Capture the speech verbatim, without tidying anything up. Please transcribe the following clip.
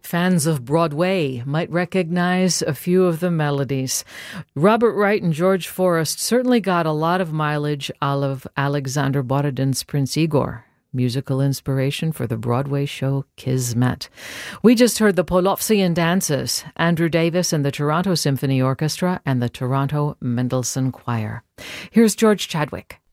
Fans of Broadway might recognize a few of the melodies. Robert Wright and George Forrest certainly got a lot of mileage out of Alexander Borodin's Prince Igor, musical inspiration for the Broadway show Kismet. We just heard the Polovtsian Dances, Andrew Davis and the Toronto Symphony Orchestra and the Toronto Mendelssohn Choir. Here's George Chadwick.